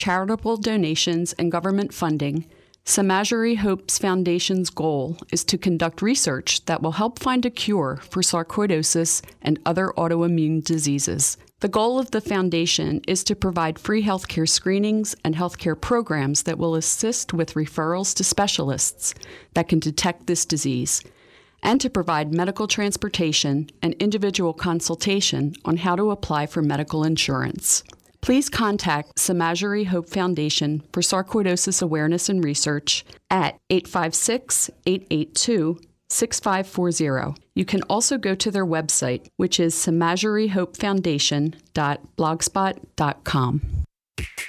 charitable donations, and government funding, Samajari Hope's Foundation's goal is to conduct research that will help find a cure for sarcoidosis and other autoimmune diseases. The goal of the foundation is to provide free healthcare screenings and healthcare programs that will assist with referrals to specialists that can detect this disease, and to provide medical transportation and individual consultation on how to apply for medical insurance. Please contact Samajari Hope Foundation for Sarcoidosis Awareness and Research at 856-882-6540. You can also go to their website, which is samajarihopefoundation.blogspot.com.